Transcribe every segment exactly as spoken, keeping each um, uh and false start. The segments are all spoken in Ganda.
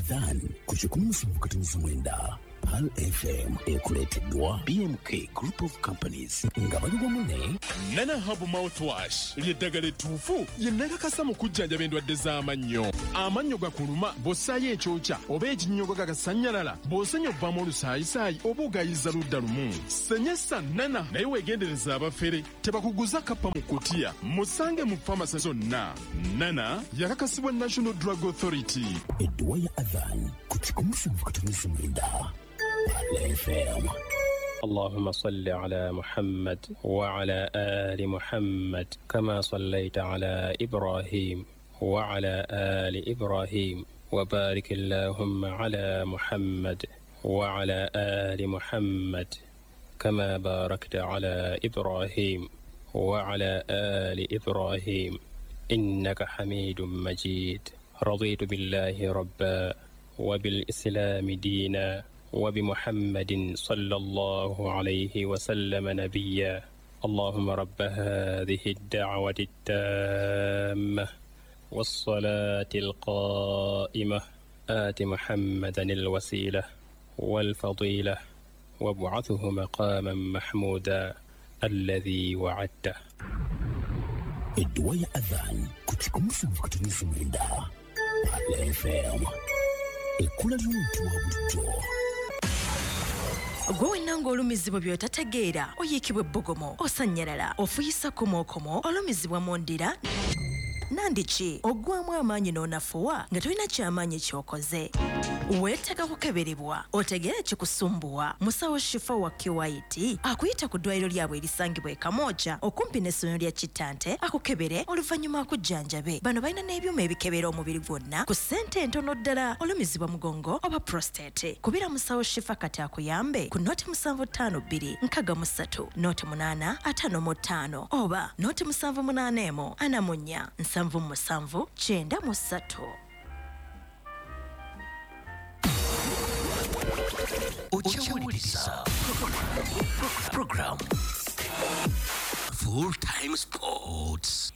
Adhan kuchukua msumukatanizo mwenda Pal F M ekuleteddwa B M K Group of Companies nga bali wamu Nana Habu Mouthwash lyeddagala ettuufu lye nnakakasa mu kujjanjaba endwadde z'amannyo. Amannyo gakuluma bw'ossaayo ekyokya oba ekinnyogo gagasannyalala bw'osenya obbamu olusaayisaayi oba ogayiza ludda lumu. Senyesa Nana naye weegendereza abafere tebakuguza kappa mu kutiya musange mu famasi zonna. Nana yakakasibwa National Drug Authority. Edduwa ya Adhan kuchukua msumukatanizo mwenda Pal F M. اللهم صل على محمد وعلى آل محمد كما صليت على إبراهيم وعلى آل إبراهيم وبارك اللهم على محمد وعلى آل محمد كما باركت على إبراهيم وعلى آل إبراهيم إنك حميد مجيد. رضيت بالله ربا وبالإسلام دينا وبمحمد صلى الله عليه وسلم نبيا. اللهم رب هذه الدعوة التامة والصلاة القائمة آت محمدا الوسيلة والفضيلة وابعثه مقاما محمودا الذي وعدته. Edduwa ya Adhan kuchukua msumukatanizo mwenda Pal F M. Ekula ly'omuntu wa bulijjo. Gwe nango olumizibwa by'otategeera oyiikibwa ebbugumu osannyalala ofuyisa komokomo olumizibwa mu ndira nandiki ogwamu amaanyi n'onafuwa nga tolina kyamaanyi ky'okoze. Weetaaga kukeberebwa otegeere kikusumbuwa. Musawo Shifa wa Kiwaiti akuyita ku ddwaliro lyabwe erisangibwa e Kamooja okumpi n'essomero lya Kittante akukebere oluvannyuma akujjanjabe. Bano balina n'ebyuma ebikebera omubiri gwonna ku ssente entono ddala olumizibwa mugongo oba prostate. Kubira Musawo Shifa kati akuyambe ku noti musanvu ttaano bbiri nkaaga mu ssatu noti munaana ataano mu ttaano oba noti musanvu munaana emu ana mu nnya nsanvu mu musanvu kyenda mu ssatu. Ochawuliriza program Full Time Sports.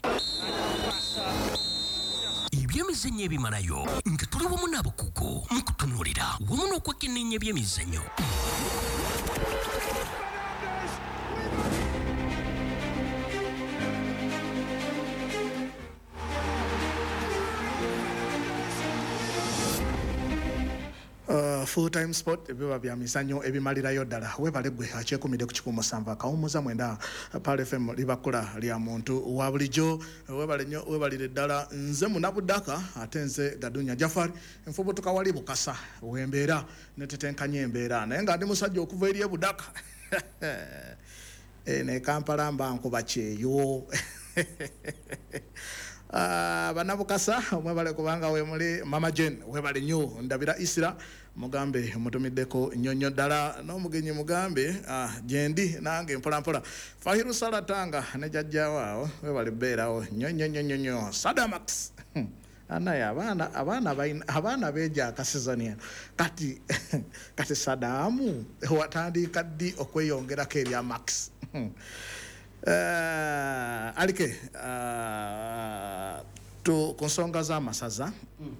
Ebyemizannyo ebimalayo nga tuli wamu n'abakugu mu kutunuulira wamu n'okwekenneenya ebyemizannyo. Uh, full time sport ebiba bya mizannyo ebimalirayo ddala. Webale gwe akyekumidde ku kikumi musanvu akawumuza mwenda Pal F M libakula lya muntu wa bulijjo. Webale nnyo webalire ddala. Nze Munabuddaka ate nze Gadunya Jafari enfubu tukawali bukasa wembeera netetenkanye embeera naye nga ndi musajja okuva eri ebudaka e, ne Kampala mba nkuba kyeyo. Uh, banabukasa mwebale kubanga we muli Mama Jen webale nnyo ndabira Isira mugambe mutumiddeko nnyonnyo ddala n'omugenyi mugambe uh, jendi nange mpola mpola Fahiru Salatanga ne jajja waawo webale beerawo nnyonnyo nnyo nnyo Sadamax anaye abaana abaana baina abaana beja akasizania kati kati Sadamu watandika ddi okweyongerako erya Max. Uh, alike uh, tu konsonga za masaza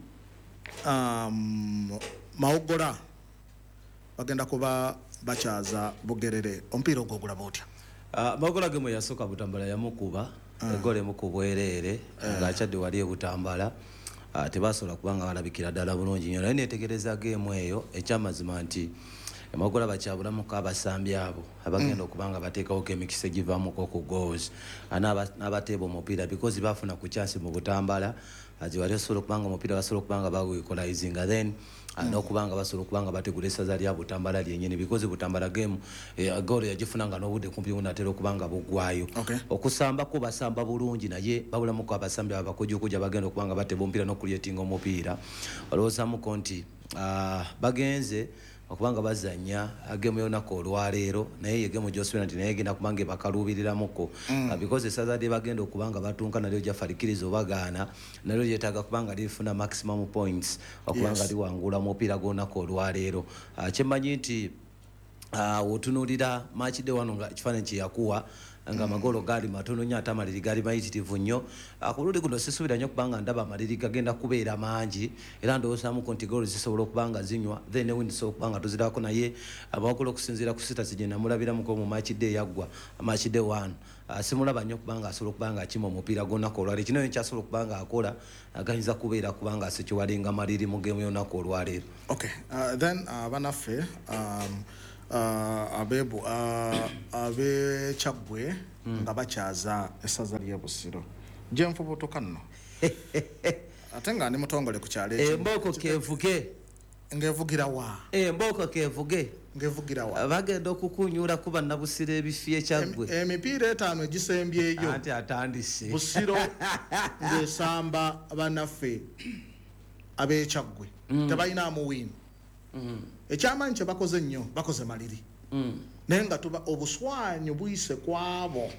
um, maogola bagenda kuba bachaza Bugerere ompiro ogogula botya. Uh, maogola gemo yasoka Butambala ya mukuba uh. egole mukubwerere uh. ngachadde wali Butambala uh, tebasola kubanga balabikira ddala bulungi nnyo naye netegereza gemo eyo ekyamazima nti Magola bachabula mukabasambi abo abagenda okubanga bateekawo emikise givamu ko ku goals ana abatebo mupira because bafuna ku chance mu Butambala ajiwali solo kubanga mupira basolo kubanga bago equalizing then and okubanga basolo kubanga bategulesa zali ya Butambala lyenyene because Butambala game e, goal yajifunanga n'obudde kumpi unatero kubanga bugwayo okay. Okusamba ko basamba bulungi naye babula mu abasambi abakojo kujja bagenda okubanga batebo mpira no creating omupira oloza mu konti uh, bagenze okubanga bazanya agemo yona ko olwaleero naye yegemo Josephine nti naye genda kubange bakalubirira muko mm. uh, because Saturday bagenda okubanga batunka nalyo Jafarikirizo bagana nalyo yetaga kubanga lifuna maximum points okubanga yes. liwangula mupira gona ko olwaleero uh, kyemanyi nti uh, otunulira match de wano nga kifaananyi yakuwa nga amagolo gaali matono nnyo ate amaliri gaali mayitirivu nnyo. Ku lundi guno sisuubira nnyo kubanga ndaba amaliri gagenda kubeera mangi era ndowoozamuko nti goolo zisobola okuba nga zinywa then ne windi zisobola okuba nga tuzirako naye abawagula okusinziira ku sita zigye namulabiramuko mu makide eyaggwa makide one simulaba nnyo kubanga asobola okuba nga akima omupiira gw'olunaku olwaleero kino nkyasobola okuba nga akola agayinza kubeera kubanga asekiwalinga maliri mu geemu y'olunaku olwaleero. Okay, uh, then abanaffe um, uh, abebu uh, abe Kyaggwe mm. nga bakyaza essaza ly'e Busiro gye nfubutuka nno ate nga ndi mutongole ku kyalo ekyo emboko kevuge ngevugira wa emboko kevuge ngevugira wa bagenda okukunyula kuba na Busiro ebifi e Kyaggwe emipiira etaano egisembyeyo anti atandise Busiro ngesamba banaffe abe Kyaggwe mm. tebalina amuwini mm. ekyamanyi kye bakoze nnyo bakoze maliri mm. naye nga tuba obuswanyu buyise kwabo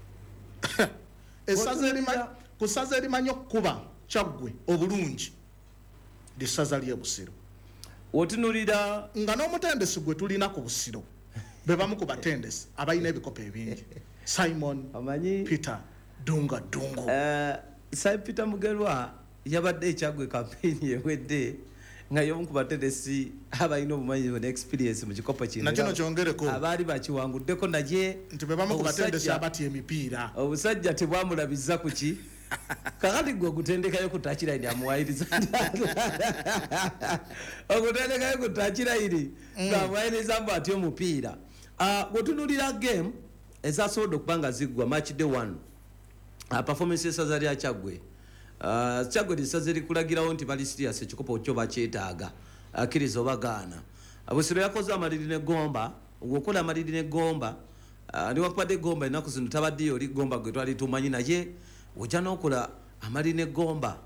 essaza erima ku ssaza erimanyi okukuba Kyaggwe obulungi lissaza ly'e Busiro otunulira nga n'omutendesi gwe tulina ku Busiro be bamu ku batendesi abalina ebikopo ebingi Simon amanyi Peter Dunga Dungu uh, Simon Peter Mugerwa yabadde Kyaggwe kampeni ewedde nga y'omu ku batendesi abalina obumanyivu ne experience mu kikopo kino nakino kyongereko abaali bakiwanguddeko naye nti be bamu ku batendesi abatya emipiira obusajja tebwamulabiza ku ki kakati gwe ogutendekayo ku touchline amuwayiriza ogutendekayo ku touchline ng'amuwayiriza mbu atya omupiira bwetunulira game ezasobodde okuba nga ziggwa match day one performance essaza lya Kyaggwe Kyaggwe lisaze likulagirawo nti bali serious ekikopo kyo bakyetaaga akkiriza obagaana Busiro yakoze amaliri ne Gomba ng'okola amaliri ne Gomba niwakubadde Gomba ennaku zino tabaddeyo oli Gomba gwe twali tumanyi naye ojja n'okola amaliri ne Gomba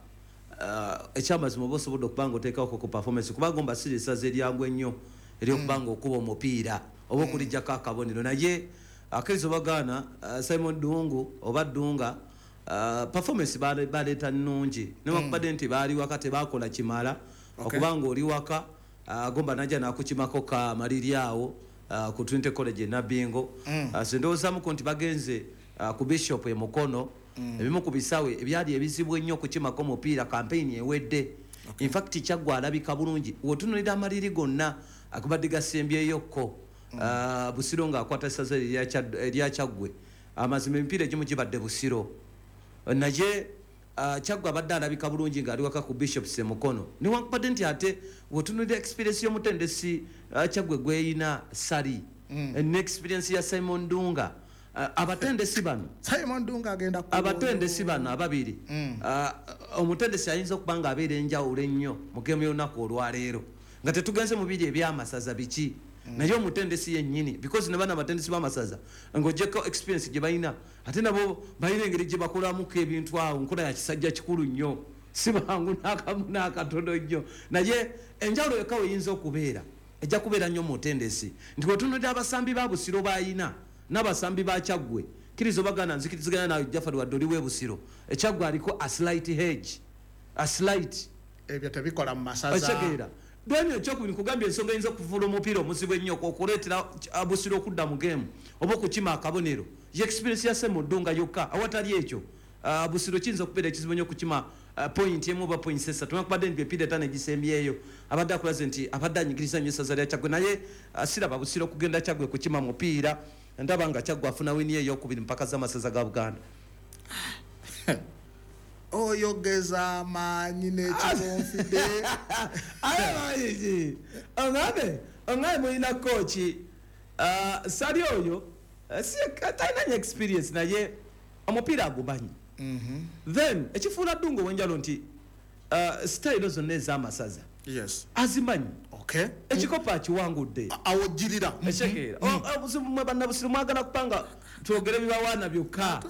ekyamazima oba osobodde okuba nga oteekawoko ku performance kuba Gomba si lisaze eryangu ennyo ery'okuba nga okuba omupiira oba okulijjako akabonero naye akkiriza obagaana Simon Dungu oba Dunga Uh, performance baleeta nnungi newakubadde nti baali waka tebakola kimala okubanga oli waka uh, Gomba najja nakukimako ka maliri awo uh, ku Trinity College Nabingo mm. uh, sendowoozamuko nti bagenze uh, ku Bishop e Mukono mm. ebimu ku bisawe ebyali ebizibu ennyo okukimako omupiira campaign ewedde okay. In fact Kyaggwe alabika bulungi wotunulira amaliri gonna akubadde gasembyeeyokko mm. uh, Busiro ng'akwata essaza erya Kyaggwe amazima emipiira egimu gibadde Busiro naye uh, Kyaggwe abadde alabika bulungi ng'ali waka ku Bishop Semukono niwankubadde nti ate wotunulira experience y'omutendesi uh, Kyaggwe gweyina sali mm. ne experience ya Simon Dunga uh, abatendesi bano Simon Dunga agenda ku abatendesi bano ababiri mm. uh, omutendesi ayinza okuba nga abeera enjawulo ennyo mu geemu y'olunaku olwaleero nga tetugenze mu biri ebyamasaza biki Mm. naye omutendesi yennyini because ne bana abatendesi b'amasaza ng'ogyeko experience gye balina ate nabo balina engeri gye bakolamuko ebintu awo nkola ya kisajja kikulu nnyo si bangu n'akamu n'akatono nnyo naye enjawulo yokka weyinza okubeera ejja kubeera nnyo omutendesi nti wetunulira abasambi ba Busiro bayina n'abasambi ba Kyaggwe kkiriza obagana nzikirizigana nawe Jafari wadde oli w'e Busiro Kyaggwe aliko a slight hedge a slight ebyo tebikola mu masaza Dwani ekyokubiri kugambye ensonga eyinza okuvuula omupiira omuzibu ennyo okuleetera Busiro okudda mu geemu oba okukima akabonero ye experience ya Simon Dunga yokka awatali ekyo uh, Busiro kiyinza okubeera ekizibu ennyo okukima uh, point emu oba point esatu nakubadde nti epiira etaano egisembyeyo abadde akulaze nti abadde anyigiriza nnyo essaza lya Kyaggwe naye uh, siraba Busiro okugenda Kyaggwe kukima mupiira ndaba nga Kyaggwe afuna wini eyokubiri mpaka z'amasaza ga Buganda oyogeza amaanyi n'ekikonfide ayi ongabe ongabe mulina kochi uh, sali oyo si talina nnyo experience naye omupiira agumanyi mm -hmm. Then ekifuula Dunga ow'enjalo nti uh, style zonna ez'amasaza yes azimanyi okay. ekikopo akiwangudde awojjirira ekyekera mwe bannabusiro mwagala kupanga twogere bibawaana byokka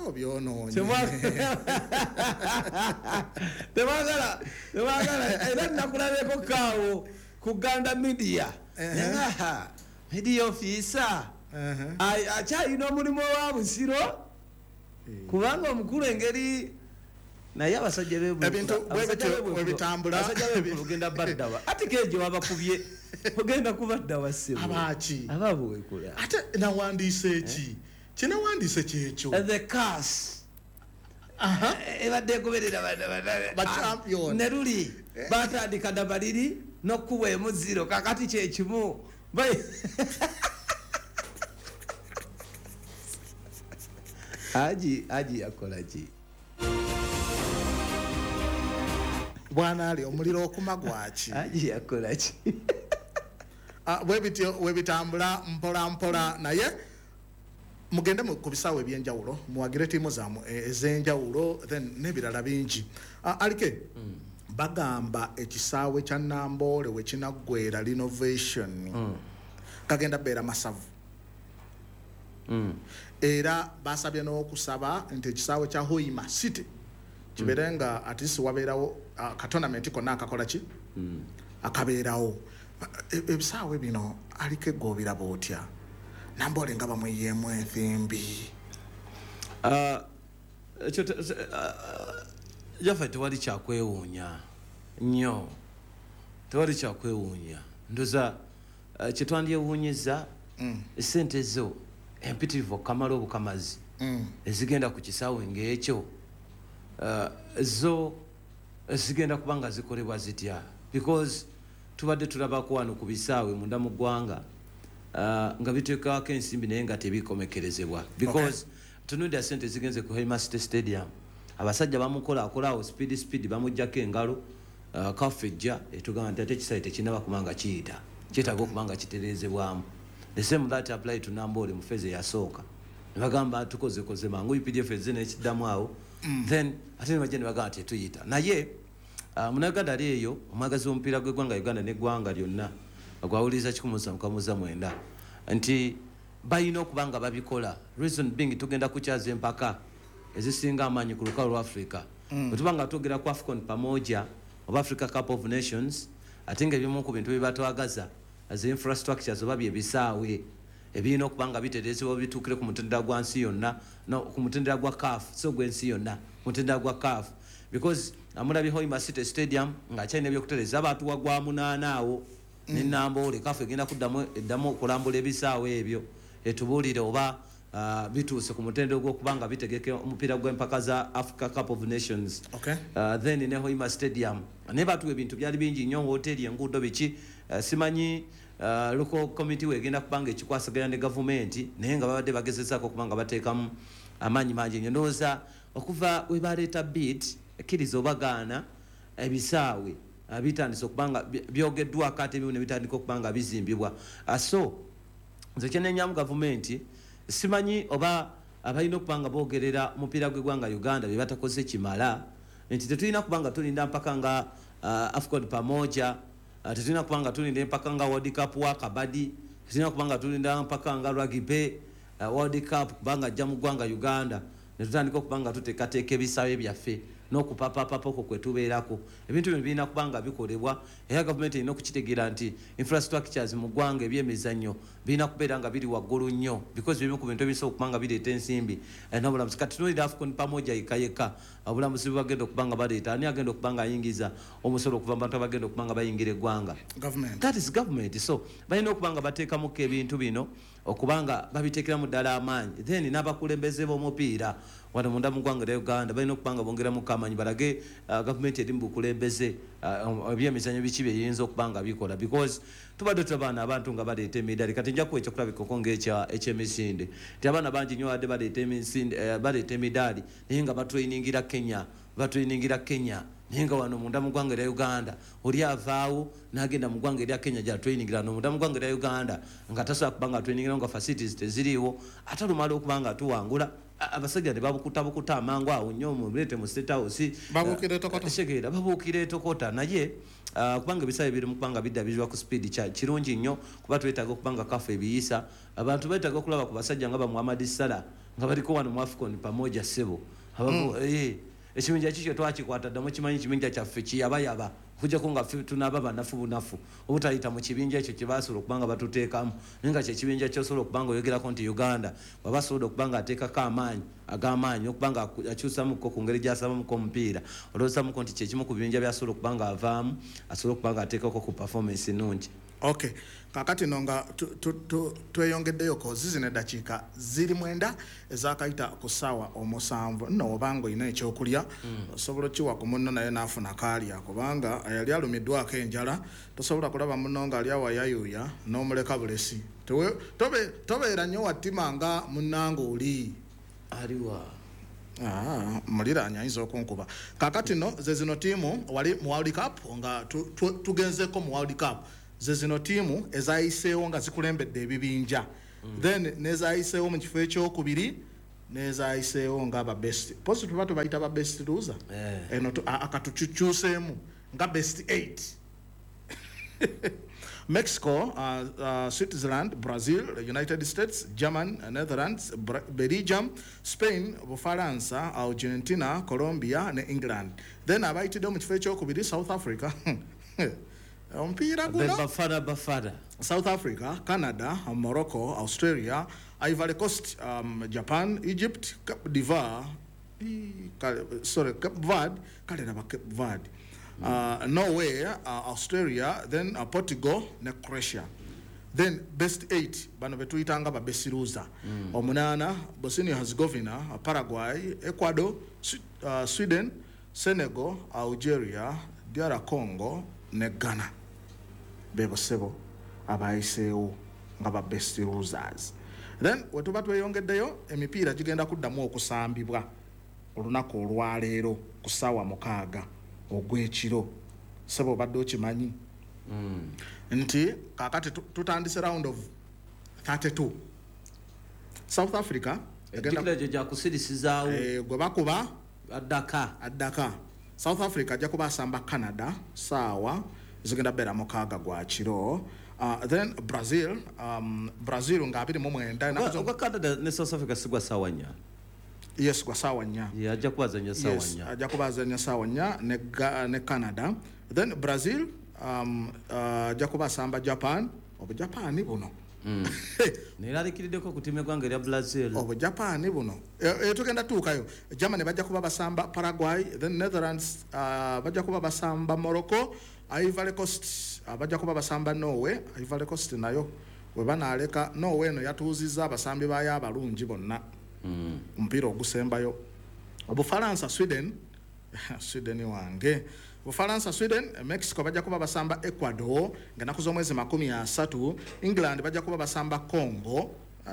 tebagala tebagala era nakulabeko kaawo ku Uganda media nengaha media officer akyalina omulimu wa Busiro kubanga omukulu engeri naye abasajja bebitambula ogenda baddawa ate kejo wabakubye ogenda kubaddawa ssebo abaki ababuwekula ate nawandiise eki kino wandise kyekyo the cars aha ebadde egoberera ba champion ne luli batandika dabaliri n'okkuba emuziro kakati kyekimu aji aji yakola ki bwana ali omuliro okumagwaki aji yakola ki bwebityo webitambula mpola mpola naye mugende ku bisaawe ebyenjawulo muwagire ttiimu zammwe ez'enjawulo then n'ebirala bingi alike bagamba ekisaawe kya Namboole we kinaggwera renovation kagenda beera masavu era basabye n'okusaba nti ekisaawe kya Hoima City kibeere nga at least wabeerawo akatonamenti konna akakola ki akabeerawo ebisaawe bino alike goobiraba otya Namboole nga bamweyeemu ensimbi Jaffe tewali kyakwewuunya nnyo tewali kyakwewuunya ndoza kyetwandyewuunyiza esente zo empitirivu okamala obukamazi ezigenda ku kisaawe ng'ekyo zo zigenda kuba nga zikolebwa zitya because tubadde tulabako wano ku bisaawe munda mu ggwanga nga biteekawako ensimbi naye nga tebikomekerezebwa because tunudde sente zigenze ku Hoima City Stadium abasajja bamukola akolaawo speed speed bamuggyako engalo kafejja etugamba nti ate ekisaawe tekinaba kubanga kiyita kyetaaga okuba nga kitereezebwamu the same that apply to Namboole mu fezi eyasooka ne bagamba tukozekoze mangu U P D F ezze n'ekiddamu awo then ate ne bajja ne bagamba tetuyita naye munaganda ali eyo omwagazi w'omupiira gw'eggwanga Uganda n'eggwanga lyonna gwawuliriza kikumi mukamuza mwenda nti balina okuba nga babikola reason being tugenda kukyaza empaka ezisinga amaanyi ku lukalu lwa Africa bwe tuba nga twogera ku AFCON pamoja oba Africa Cup of Nations ate ng'ebimu ku bintu bye batwagaza as infrastructures oba bye bisaawe ebirina okuba nga bitereezebwa bituukire ku mutendera gwa nsi yonna ku mutendera gwa C A F so gw'ensi yonna ku mutendera gwa C A F because amulabye Hoima City Stadium ng'akyalina ebyokutereeza abantu wagwa munaana awo ne Namboole C A F egenda kuddamu eddamu okulambula ebisaawe ebyo etubuulire oba bituuse ku mutendera gw'okuba nga bitegeke omupiira gw'empaka za Africa Cup of Nations then ne Hoima Stadium naye batuwa ebintu byali bingi nnyo hoteeri enguudo biki simanyi local committee wegenda kubanga ekikwasaganya ne gavumenti naye nga babadde bagezezaako okuba nga bateekamu amaanyi mangi nnyo ndowooza okuva we baleeta bid ekkiriza obagaana ebisaawe bitandise okuba nga byogeddwako ate ebimu ne bitandika okuba nga bizimbibwa so nze kyenenyamu gavumenti simanyi oba abalina okuba nga boogerera omupiira gw'eggwanga Uganda bye batakoze kimala nti tetulina kuba nga tulinda mpaka nga AFCON pamoja tetulina kuba nga tulinda mpaka nga World Cup wa kabadi tetulina kuba nga tulinda mpaka nga rugby World Cup kubanga ajja mu ggwanga Uganda ne tutandika okuba nga tuteekateeka ebisaawe byaffe n'okupapapapa okwo kwe tubeerako ebintu bino birina kuba nga bikolebwa era gavumenti erina okukitegeera nti infrastructures mu ggwanga ebyemizannyo birina kubeera nga biri waggulu nnyo because bimu ku bintu ebisobola okuba nga bireeta ensimbi n'obulamuzi kati tunuulira AFCON pamoja yekka yekka obulamuzi bwagenda okuba nga baleeta ani agenda okuba nga ayingiza omusolo okuva mu bantu abagenda okuba nga bayingira eggwanga that is government so balina okuba nga bateekamuko ebintu bino okubanga babiteekeramu ddala amaanyi then n'abakulembeze b'omupiira wano munda mu ggwanga lya Uganda balina okuba nga bongeramu amaanyi balage gavumenti eri mu bukulembeze ebyemizannyo biki byeyinza okuba nga bikola because tubadde tulabaana abantu nga baleeta emidaali kati nja kuwa ekyokulabikako ng'ekyemisinde nti abaana bangi nnyo badde baleeta emidaali naye nga batrainingira Kenya batrainingira Kenya naye nga wano munda mu ggwanga lya Uganda oli avaawo n'agenda mu ggwanga erya Kenya gy'atrainingira no munda mu ggwanga lya Uganda nga tasobola kuba nga atrainingira nga facilities teziriiwo ate lumala okuba nga tuwangula abasajja ne babukutabukuta amangu awo nnyo muleete mu State House babuukira babuukira etokota naye kubanga ebisaawe biri mu kubanga biddabizibwa ku speed kirungi nnyo kuba twetaaga okubanga kafu ebiyisa abantu beetaaga okulaba ku basajja nga ba Muhammad Salah nga baliko wano mu AFCON pamoja ssebo ekibinja kikyo twakikwata ddamu kimanyi kibinja kyaffe kiyabayaba okujjako nga tunaaba banafu bunafu obutayita mu kibinja ekyo kye basobola okuba nga batuteekamu naye nga kyekibinja kyosobola okuba nga oyogerako nti Uganda baba asobola okuba nga ateekako amaanyi agamaanyi okubanga akyusamuko ku ngeri gyasabamuko omupiira olwosamuko nti kyekimu ku bibinja byasobola okubanga avaamu asobola okubanga ateekako ku performance ennungi. Okay, kakati nonga tweyongeddeyo kozi zino eddakiika ziri mwenda ezakayita ku ssaawa omusanvu nno obanga olina ekyokulya osobola okiwa ku munno naye n'afuna kaalya kubanga yali alumiddwako enjala tosobola kulaba munno ng'ali awayayuuya n'omuleka bulesi tobeera nnyo wattima nga munnanga oli aliwa Ah, muliraanya ayinza okunkuba kakati no ze zino tiimu wali mu World Cup nga tugenzeko mu World Cup ze zino tiimu ezayiseewo nga zikulembedde ebibinja then nezayiseewo mu kifo ekyokubiri nezayiseewo nga aba best posi tuba tubayita ba best loser eno akatukyukyuseemu nga best eight Mexico, uh, uh, Switzerland, Brazil, United States, Germany, Netherlands, Bra Belgium, Spain, Bufaransa, Argentina, Colombia, ne England. Then abayitidde mu kifo ekyokubiri South Africa. Omupiira guno. Bafana bafana. South Africa, Canada, Morocco, Australia, Ivory Coast, um, Japan, Egypt, Cape d'Ivoire, sorry, Cape Verde, kale naba Cape Verde. Uh, Norway, uh, Australia, then uh, Portugal, ne Croatia. Then best eight, bano betuyitanga ba best loser. Mm. Omunana, Bosnia Herzegovina, Paraguay, Ecuador, uh, Sweden, Senegal, Algeria, D R Congo, ne Ghana. Bebo sebo abayiseewo nga ba best losers. Then wetuba tweyongeddeyo emipiira gigenda kuddamu okusambibwa olunaku olwaleero ku ssaawa mukaaga ogw'ekiro sebo badde okimanyi mm. nti kakati tutandise round of thirty-two South Africa egenda kujja kusirisizaawo eh, gwe bakuba addaka addaka South Africa ajja kuba asamba Canada saawa zigenda bera mukaaga gwa kiro. Uh, then Brazil, um, Brazil nga abiri mu mwenda na Canada ne South Africa sigwa sawa nnya. Yes, kwa sawa nnya. Yeah, ajja kubazanya sawa nnya. Yes, ajja kubazanya sawa nnya ne ne Canada. Then Brazil, um, uh, ajja kubasamba Japan, obu Japan buno. Mm. Neralikirideko ku timu gwange ya Brazil. Obu Japan buno. E, e tugenda tuukayo. Germany bajja kuba basamba Paraguay, then Netherlands uh, bajja kuba basamba Morocco. Ivory Coast abajja kuba basamba Norway. Ivory Coast nayo we banaaleka Norway no yatuuziza abasambi bayo abalungi bonna mm. mpira ogusembayo. Obufaransa Sweden Sweden wange Bufaransa Sweden Mexico bajja kuba basamba Ecuador ng'enaku z'omwezi makumi asatu. England bajja kuba basamba Congo.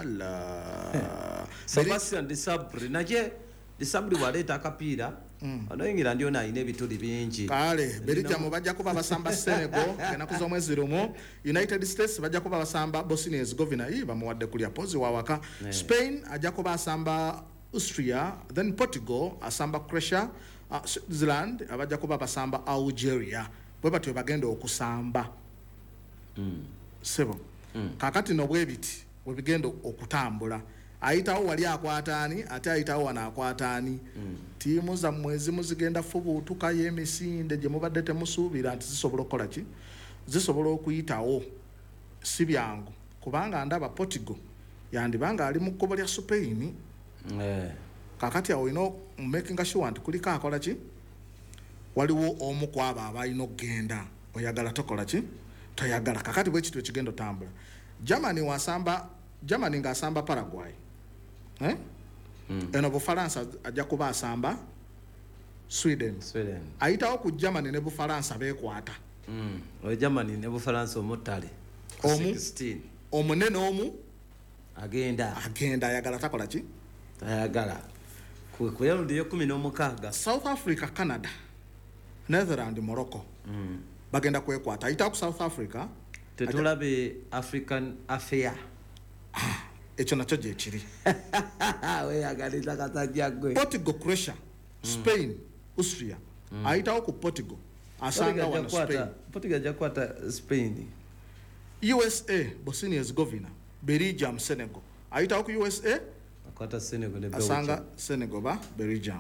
Allah Sebastian Desabre naje Desabre waleeta akapiira mm. ano England yona ayina ebituli bingi kale Belgium bajja kuba basamba Senegal ng'enaku z'omwezi lumu. United States bajja kuba basamba Bosnia Herzegovina yi bamuwadde kulya pozi wawaka yeah. Spain ajja kuba asamba Austria, then Portugal asamba Croatia, uh, Switzerland abajja kuba basamba Algeria. Bwe batyo bagenda okusamba mm. sebo mm. kakati nobwebiti we bigenda okutambula ayitawo wali akwataani ate ayitawo wana akwataani mm. tiimu za mwezi muzigenda fubuutuka y'emisinde gye mubadde temusuubira nti zisobola okukola ki zisobola okuyitawo si byangu kubanga ndaba Portugal yandibanga ali mu kkubo lya Spain yeah. kakati awo ino making sure nti kuliko akola ki waliwo omu ku abo abalina okugenda oyagala tokola ki toyagala kakati bwe kitu ekigenda otambula. Germany wasamba Germany ng'asamba Paraguay eh? mm. eno Bufaransa ajja kuba asamba Sweden. Sweden ayitawo ku Germany ne Bufaransa beekwata mm. o Germany ne Bufaransa omutale omu sixteen omunene omu agenda agenda ayagala takola ki ayagala ku yawundi yo kumi n'omukaaga. South Africa Canada Netherlands Morocco mm. bagenda kwekwata ayitawo ku South Africa tetulabe African affair ekyo nakyo gye kiri weyagaliza katajja gwe. Portugal Croatia Spain mm. Austria mm. ayitawo ku Portugal asanga wano Spain. Portugal jakwata Spain. U S A Bosnia Herzegovina Belgium Senegal ayitawo ku U S A akwata Senegal ne Belgium asanga Senegal ba Belgium.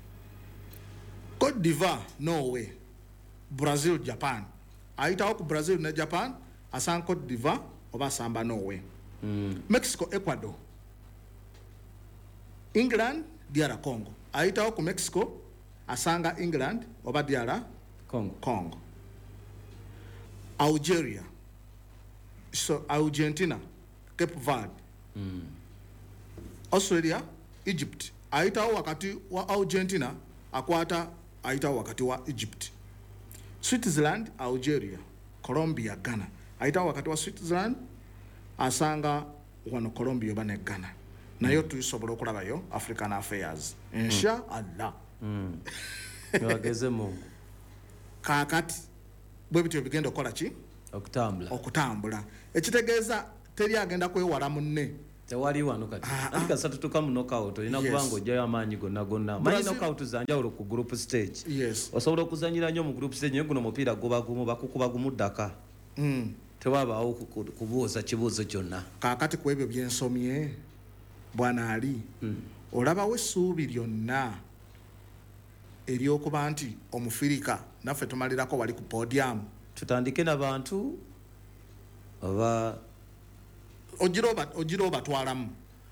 Cote d'Ivoire Norway Brazil Japan ayitawo ku Brazil ne Japan asanga Cote d'Ivoire oba asamba Norway. Mm. Mexico Ecuador England D R Congo ayitawo ku Mexico asanga England oba D R Congo Congo Algeria so Argentina Cape Verde mm. Australia Egypt ayitawo wakati wa Argentina akwata ayitawo wakati wa Egypt Switzerland Algeria Colombia Ghana ayitawo wakati wa Switzerland asanga wano Colombia bane Ghana nayo tuisobola okulabayo African Affairs insha Allah mm. Yageze mu kakati bwe bityo bigenda okola ki okutambula okutambula ekitegeeza teri agenda kwewala munne tewali wano kati andika satutuka mu knockout olina Yes. kubanga ojjayo amaanyi gonna gonna manyi knockout zanjawulo ku group stage yes osobola okuzanyira nnyo mu group stage naye guno mupiira guba gumu bakukuba gumu ddaka mm. tewabaawo kubuuza kibuuzo kyonna kakati ku ebyo byensomye bwana ali mm. olabawo essuubi lyonna eryokuba nti omufirika naffe tumalirako wali ku podium tutandike n'abantu oba ogira obatwalamu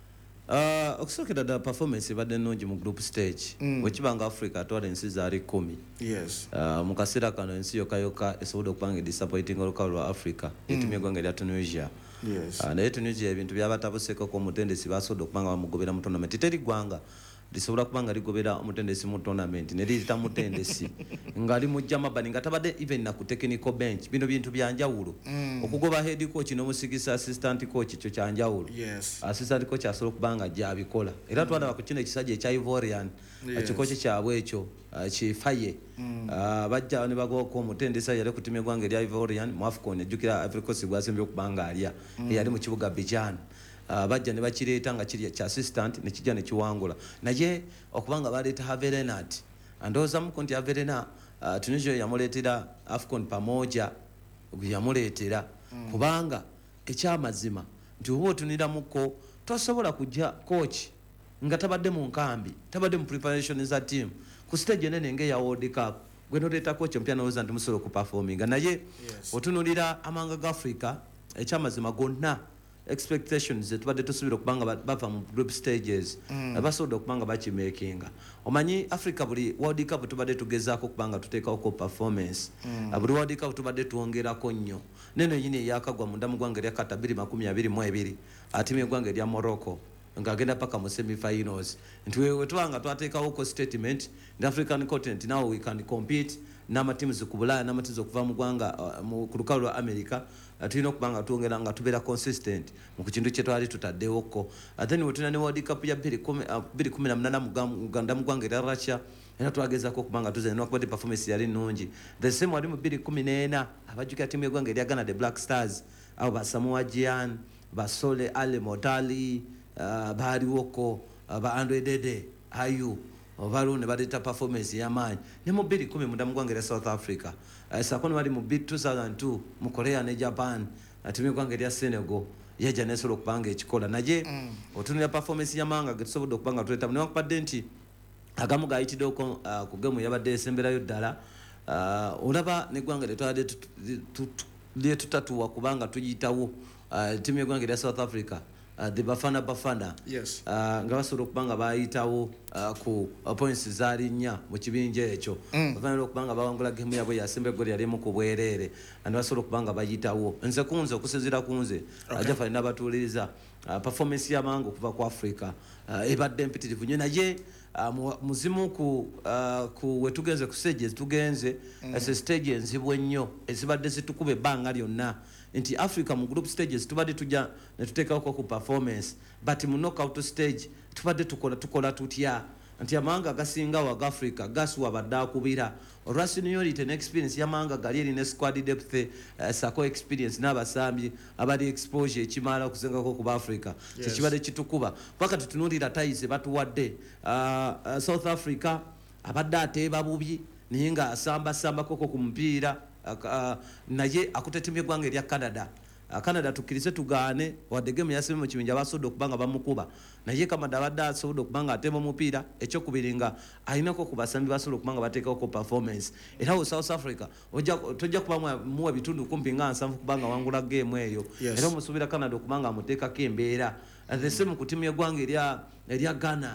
uh, okusookera ddala performance ebadde nnungi mu group stage mm. wekibanga Africa atwala ensi zaali kumi yes uh, mu kaseera kano ensi yokayoka esobodde okubanga disappointing olukalu lwa Africa yetumye eggwanga erya Tunisia yes uh, naye Tunisia ebintu byabatabuseeko omutendesi basobodde okubanga bamugobera mu tournament teri ggwanga lisobola kubanga ligobera omutendesi mu tournament ne liyita mutendesi nga limujja mabani nga tabadde even na ku technical bench bino bintu byanjawulo mm. okugoba head coach n'omusigisa assistant coach kyo kyanjawulo yes assistant coach asobola kubanga gyabikola era mm. twalaba ku kino ekisajja ekya Ivorian yes. ekikoche kyabwe ekyo uh, kifaye mm. uh, bajja ne bagoko omutendesi yali ku timu eggwanga erya Ivorian mu AFCON ejjukira Ivory Coast gwasembye okubanga alya mm. eyali mu kibuga Abidjan Uh, bajja ne bakireeta nga kiri kya assistant ne kijja ne kiwangula naye okubanga baleeta Haverenat andooza muko nti Haverena uh, Tunisia yamuleetera AFCON pamoja yamuleetera mm. kubanga ekyamazima nti oba otunira muko tosobola kujja coach nga tabadde mu nkambi tabadde mu preparation za team ku stage enene nge ya World Cup gwe noleeta coach mpya naweza nti musobola ku performinga naye yes. otunulira amanga ga Africa ekyamazima gonna expectations tubadde tusubira okubanga bava mu group stages mm. basobola okubanga bakimakinga omanyi Africa buli World Cup tubadde tugezaako okubanga tuteekawo ko performance mm. buli World Cup tubadde tuwongerako nnyo neno yini yakagwa munda mu ggwanga erya kata bbiri makumi abiri mu ebiri atimu eggwanga erya Morocco ng'agenda paka mu semi-finals nti wewe twanga twateekawo ko statement the African continent now we can compete n'amatimuzi ku Bulaya n'amatimuzi okuva mu ggwanga uh, ku lukalu lwa America uh, tulina okubanga twongera nga tubeera consistent mu kintu kye twali tutaddewoko uh, then wetulina ne World Cup ya bbiri kumi na munaana mu Uganda mu ggwanga erya Russia era twagezaako okubanga tuzanya n'okubadde performance yali nnungi the same wali mu bbiri kumi n'ena abajjukira timu y'eggwanga erya Ghana the Black Stars abo ba Samoa Gyan ba Sole Ale Motali uh, baliwoko uh, ba Andre Dede Ayu obalu ne baleeta performance y'amaanyi ne mu bbiri kumi munda mu ggwanga erya South Africa uh, saako ne bali mu two thousand two mu Korea ne Japan ati mu ggwanga erya Senegal yajja nesobola okubanga ekikola naye mm. otunulira performance y'amanga getusobodde okubanga tuleetamu newankubadde nti agamu gayitiddeko uh, ku gemu yabadde esemberayo ddala uh, olaba neggwanga lyetwabadde lyetutatuwa kubanga tuyitawo uh, timu y'eggwanga erya South Africa Uh, the Bafana Bafana yes. uh, nga basobola okubanga bayitawo uh, ku uh, points zaali nnya mu kibinja ekyo mm. bafanira okubanga bawangula gemu yabwe yasemba eggoli yalimu ku bwereere and basobola okubanga bayitawo nze kunze okusinziira kunze okay. ajafa alina batuuliriza uh, performance y'amanga okuva ku Africa uh, ebadde mpitirivu nnyo naye uh, muzimu ku, uh, ku wetugenze ku stage ezitugenze mm. ese stage enzibwe nnyo ezibadde zitukuba ebbanga lyonna nti Africa mu group stages tubadde tujja ne tuteekako ku performance but mu knockout stage tubadde tukola tukola tutya nti amanga gasinga wa Africa gaswa badde akubira olwa seniority and experience y'amanga gali erina squad depth uh, sako experience n'abasambi abali exposure ekimala okusengako ku Africa yes. Kikibadde kitukuba paka tutunulira ties batuwadde uh, uh, South Africa abadde ateeba bubi naye nga asamba samba koko ku mupiira Uh, naye akutetemye eggwanga erya Canada uh, Canada tukkirize tugaane wadde gemu yasembe mu kibinja basobodde okubanga bamukuba naye Canada abadde asobodde okubanga ateema omupiira ekyokubiri nga alinako ku basambi basobodde okubanga bateekawo ku performance era wo South Africa tojja kuba muwa bitundu kumpi nga nsanvu kubanga wangula gemu eyo yes. Era omusuubira Canada okubanga amuteekako embeera uh, the same ku timu y'eggwanga erya erya Ghana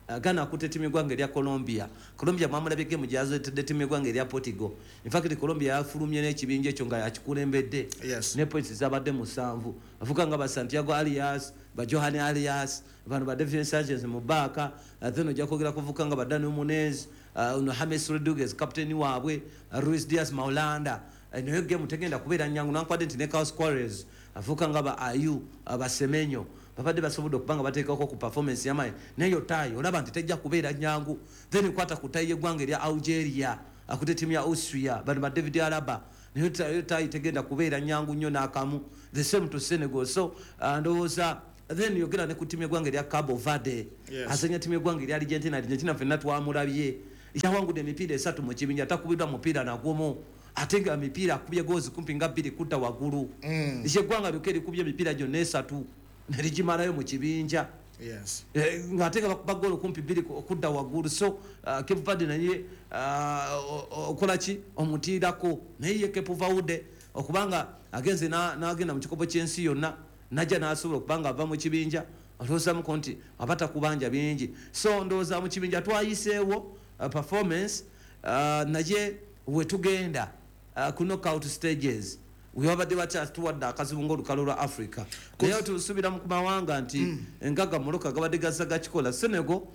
Ghana akute timu y'eggwanga erya Colombia. Colombia mwamulabye game gyazoetedde timu y'eggwanga erya Portugal. In fact Colombia yafulumye n'ekibinja ekyo nga yakikulembedde. Yes. Ne points zabadde musanvu. Avuga nga ba Santiago Arias, ba Johan Arias, bano ba David Sanchez Mubaka, then ojja kwogera kuvuka nga ba Dani Munez, uh, James Rodriguez captain waabwe, uh, Luis Diaz Maulanda. Nayo game tegenda kubeera nyangu nankwadde nti ne Carlos Quares avuka nga ba Ayu, ba Semenyo. Babadde basobodde okubanga bateekako ku performance yamaye neyo tayi olaba nti tejja kubeera nyangu then kwata ku tayi y'eggwanga erya Algeria akute timu ya Austria bano ba David Alaba neyo tayi tayi tegenda kubeera nyangu nnyo n'akamu the same to Senegal so uh, ndowooza then yogera ne ku timu y'eggwanga erya Cabo Verde Yes. asenya timu y'eggwanga erya Argentina Argentina ffenna twamulabye yawangudde emipiira esatu mu kibinja takubiddwa mupiira nagumu ate nga mipiira akubye goozi kumpi nga bbiri kudda waggulu Mm. eky'eggwanga lyokka erikubye emipiira gyonna esatu neligimalayo mu kibinja Yes. eh, ng'ate nga bakuba goolo kumpi bbiri okudda waggulu so uh, Cape Verde naye uh, okola ki omutiirako naye ye Cape Verde okubanga agenze n'agenda mu kikopo ky'ensi yonna najja n'asobola okubanga ava mu kibinja olowoozamuko nti abata kubanja bingi so ndowooza mu kibinja twayiseewo uh, performance uh, naye wetugenda uh, ku knockout stages webabadde bakyatuwadde akazibu ng'olukalo lwa Africa naye tusuubira mu mawanga nti engaga Morocco gabadde gazza gakikola Senegal uh,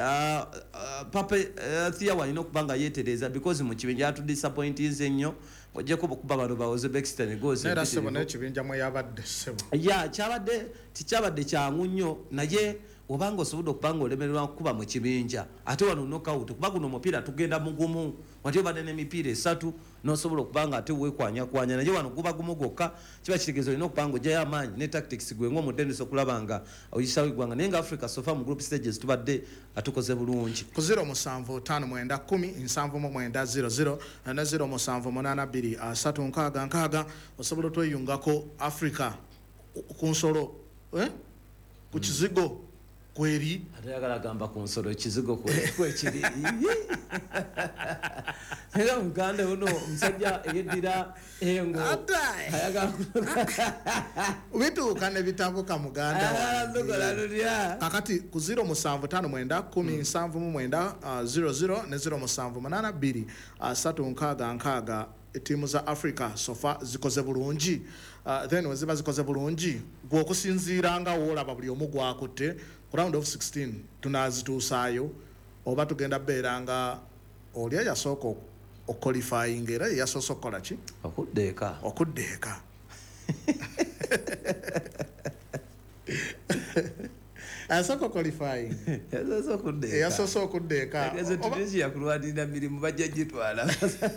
uh, Pape uh, Thia walina okuba nga yeetereza because mu kibinja yatudisappointinze nnyo ojjeko okuba bano ba Uzbekistan gozi Era sebo n'ekibinja mwe yabadde sebo. ya kyabadde tikyabadde kyangu nnyo naye obanga osobodde okuba nga olemererwa kuba mu kibinja ate wano knockout kuba guno omupiira tugenda mugumu wati obadde n'emipiira esatu n'osobola okuba nga ate weekwanyakwanya naye wano guba gumu gwokka kiba kitegeeza olina okuba nga ojjayo amaanyi ne tactics gwe ng'omutendesi okulaba nga oyisawo eggwanga naye nga Africa sofa mu group stages tubadde atukoze bulungi Ku zero musanvu ttaano mwenda kkumi nsanvu mu mwenda zero zero ne zero musanvu munaana bbiri asatu nkaaga nkaaga osobola otweyungako Africa ku nsolo eh? ku kizigo kweri ate yagala gamba ku nsolo ekizigo kwekiri era muganda ono omusajja eyeddira engo ayagala bituuka ne bitabuka muganda kunogolalulya kakati ku zero musanvu ttaano mwenda kkumi nsanvu mu mwenda zero zero ne zero musanvu munaana bbiri asatu nkaaga nkaaga ettiimu za Africa sofa zikoze bulungi uh, then weziba zikoze bulungi gwe okusinziira nga woolaba buli omu gwakutte ku round of sixteen tunaazituusaayo oba tugenda beera nga oli eyasooka oqualifying era yeyasoose okukola ki okuddeeka okudda eka asooka qualifying yasoose okuddeeka eyasoose okudda eka ezo tunisi yakulwanirira mirimu bajja gitwala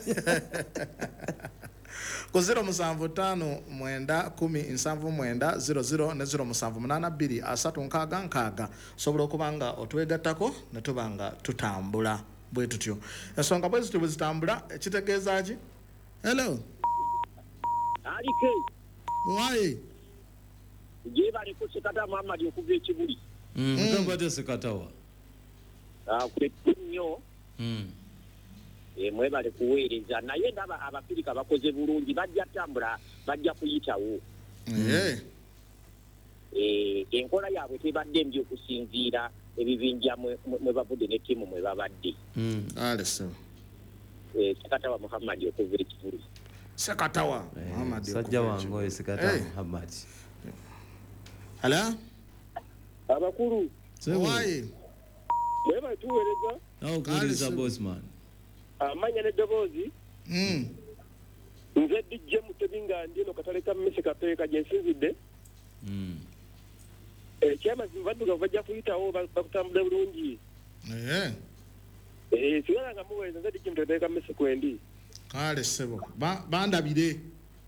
ku zero musanvu ttaano mwenda kkumi nsanvu mwenda zero zero ne zero musanvu munaana bbiri asatu nkaaga nkaaga osobola okuba nga otwegattako ne tuba nga tutambula bwe tutyo ensonga bwe zityo bwe zitambula ekitegeeza ki hello alike wayi gyebale ku sekata Muhammad okuva ekibuli mutambate sekatawa kuletu nnyo mwebale kuweereza naye ndaba Abafirika bakoze bulungi bajja tambula bajja kuyitawo enkola yaabwe tebadde mbi okusinziira ebibinja mwe bavudde ne ttiimu mwe babadde sekatawa Muhammad okuva ekibuli sekatawa Muhammad sajja wange oyo sekatawa Muhammad ala abakulu wayi mwebale tuweereza nawukuwuliriza bosman amanya n'eddoboozi nze D J Mutebinga ndino katale ka mmese kapeeka gye nsinzidde ekyamazima baddugavu bajja kuyitawo bakutambula bulungi sigala nga muweereza nze D J Mutebinga ka mmese kwendi kale ssebo bandabire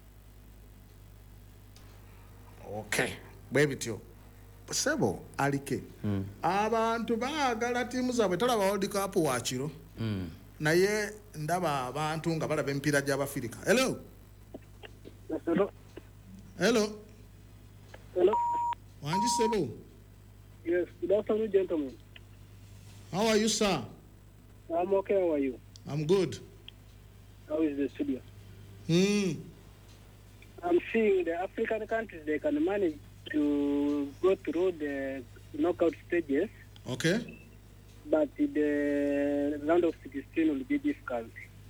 okay bwe bityo ssebo alike abantu baagala ttiimu zaabwe talaba World Cup wakiro naye ndaba abantu nga balaba emipiira gy'Abafirika. Hello. Hello. Hello. Hello. Wanji Sebo. Yes, good afternoon, gentlemen. How are you, sir? I'm okay, how are you? I'm good. How is the studio? Hmm. I'm seeing the African countries, they can manage to go through the knockout stages. Okay. but the round of sixteen will be difficult.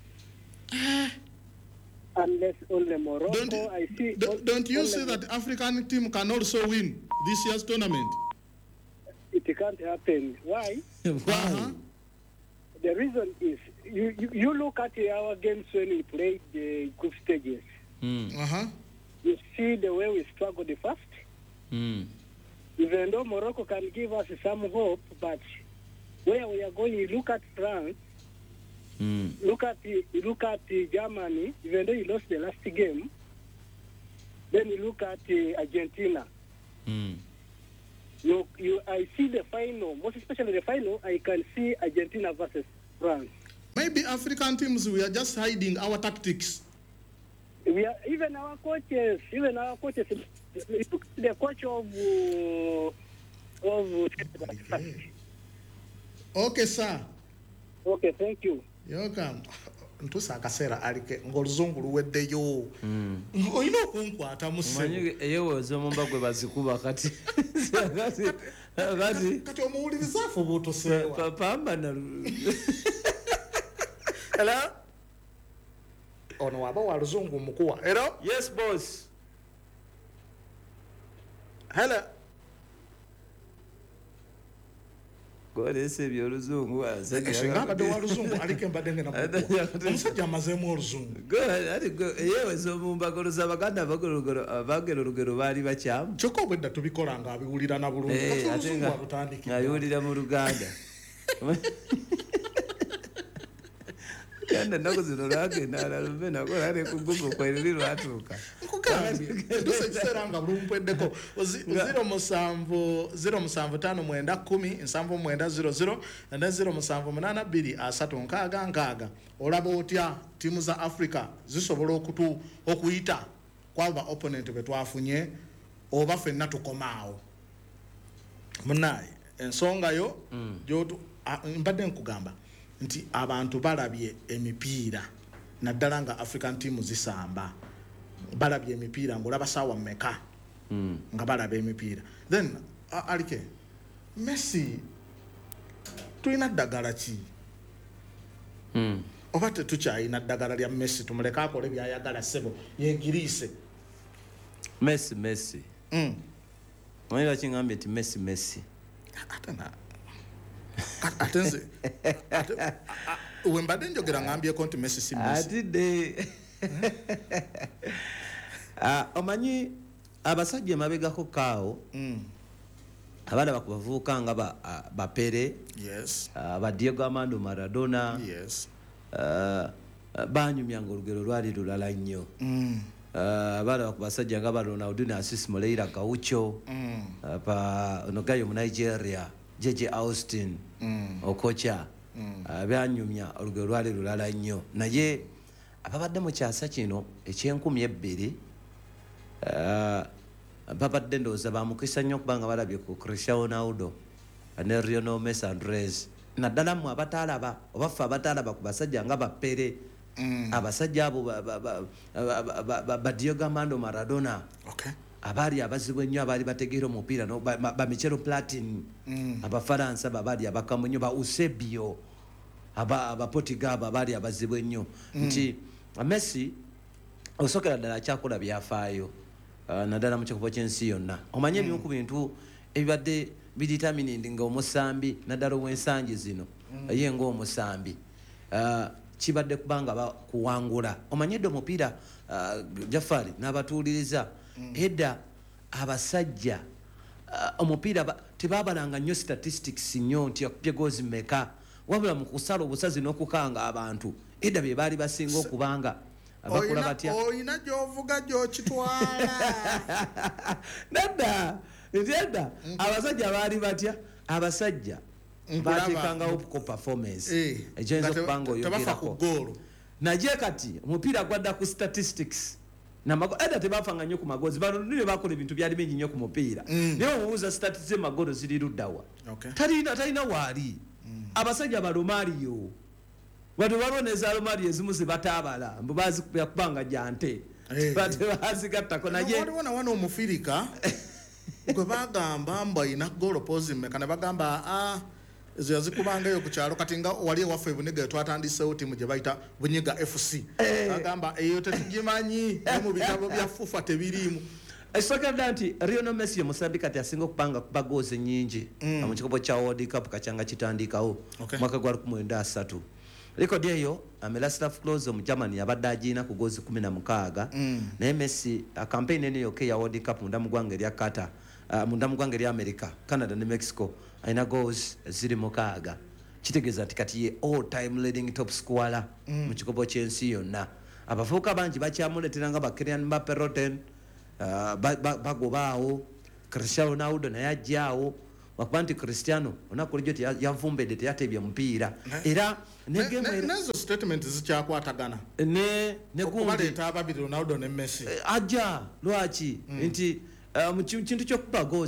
Unless only Morocco, Don't, I see. don't, don't you only see that African team can also win this year's tournament? It can't happen. Why? Uh-huh. The reason is you, you, you look at our games when we played the group stages. Mm. Uh-huh. You see the way we struggled the first. Mm. Even though Morocco can give us some hope, but where we are going, you look at France, Mm. look at you look at Germany, even though you lost the last game, then you look at uh, Argentina. Mm. You, you, I see the final, most especially the final, I can see Argentina versus France. Maybe African teams, we are just hiding our tactics. We are, even our coaches, even our coaches, the coach of uh, of. Okay. Okay, sir. Okay, thank you. Welcome. Ntusa akaseera alike ng'oluzungu luweddeyo. Olina okunkwata mu ssebo. Manyi eyewoza omumba gwe bazikuba kati. Kati kati kati omuwuliriza afuba otoseewa. Pamba na Hello? Ono waba wa luzungu mukuwa. Hello? Yes, boss. Hello? Golese byoluzungu azanye. Singa abadde wa luzungu aliko embadde ngena mukuwa. Omusajja amazeemu oluzungu. Ati eyewoza omumba goloza baganda bagologolo bagero lugero baali bakyamu. Kyokka obwedda tubikola nga abiwulira na bulungi. Kati oluzungu alutandikira. Abiwulira mu Luganda. Yanda nako zino lwagenda alalumbe nako lale ku Google kwelili lwatuuka. Nkugambye nduse ekiseera nga bulumpweddeko zero musanvu zero musanvu ttaano mwenda kkumi nsanvu mwenda zero zero ne zero musanvu munaana bbiri asatu nkaaga nkaaga. Olaba otya ttiimu za Africa zisobola okutu okuyita kwaba opponent be twafunye oba ffenna tukomaawo? Munnaaye ensonga yo gyotu mbadde nkugamba nti abantu balabye emipiira naddala nga African team zisamba balabye emipiira ng'olaba saawa mmeka mm. nga balaba emipiira then uh, alike Messi tulina ddagala ki mm. oba tetukyalina ddagala lya Messi tumuleka akole byayagala ssebo yegiriise Messi Messi mm. Wani bakingambye nti Messi Messi atana atenze wembadde njogera ngambyeko nti Messi si Messi atidde omanyi abasajja mabegako kaawo abaana bakubavuuka nga bapere ba Diego Armando Maradona banyumyanga olugero lwali lulala nnyo abaana bakubasajja nga ba Ronaldinho Assis Moreira Gaucho onogayo mu Nigeria J J Austin Okocha byanyumya olugero lwali lulala nnyo naye ababadde mu kyasa kino ekyenkumi ebbiri babadde ndowooza bamukisa nnyo okuba nga balabye ku Cristiano Ronaldo ne Lionel Messi Andres naddala mu abataalaba oba ffe abataalaba ku basajja nga bapere abasajja abo ba Diego Armando Maradona abaali abazibu ennyo abaali bategeera omupiira ba Michel Platini abafaransa babaali abakamu nnyo ba Eusebio abaportugal abo abaali abazibu ennyo nti Messi osokera ddala akyakola byafaayo naddala mu kikubo ky'ensi yonna omanye ebimu ku bintu ebibadde biditamining nga omusambi naddala ow'ensangi zino ye ng'omusambi kibadde kubanga bakuwangula omanye edda omupiira Jafari n'abatuuliriza edda abasajja omupiira tebabalanga nnyo statistics nnyo nti yakupye goozi mmeka wabula mu kusala obusazi n'okukanga abantu edda bye baali basinga okubanga abakola batya oyina gy'ovuga gy'okitwala nadda nti edda abasajja baali batya abasajja bateekangawo ko performance ekyoyinza okuba nga oyogerako naye kati omupiira gwadda ku statistics edda tebafanga nnyo ku magozi bano nibe bakola ebintu byali bingi nnyo ku mupiira naye omubuuza statistics emagolo ziri luddawa talina waali abasajja balumaliyo batu baloneza alumali ezimu zebataabala mbu bazikubanga jante bazigattako naye waliwo nawana omufirika gwe bagamba mbu ayina golo pozi mmeka ne bagamba ezo yazikubangayo ku kyalo kati nga wali waffe Bunyiga twatandiseewo timu gye bayita Bunyiga F C agamba eyo tetugimanyi ne mu bitabo bya FUFA tebiriimu. Esogenda nti Lionel Messi Mozambique ati asinga okupanga kuba goozi nnyingi mu kikopo kya World Cup kakyanga kitandikawo mwaka gwa lukumi lwenda asatu. Rekodi eyo amela staff close mu Germany yabadde agiina ku goozi kumi na mukaaga naye Messi campaign eno yokka ya World Cup munda mu ggwanga erya Qatar munda mu ggwanga erya America, Canada ne Mexico ayina goals ziri mukaaga. Kitegeeza nti kati ye all time leading top scorer mu kikopo ky'ensi yonna. Abavubuka bangi bakyamuleetera nga ba Kylian Mbappe Roten bagobaawo Cristiano Ronaldo naye ajjaawo wakuba nti Cristiano onaku lijjo yavumbedde teyatebye mupiira era nezo statement zikyakwatagana ne ne kubaleeta ababiri Ronaldo ne Messi ajja lwaki nti mu kintu ky'okuba